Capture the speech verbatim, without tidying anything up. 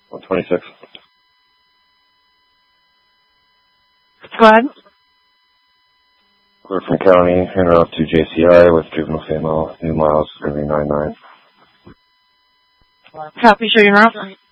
one twenty-six. Go ahead. Clear from county, en route to J C I with juvenile female, new miles, going to be nine nine. Copy, show you en route.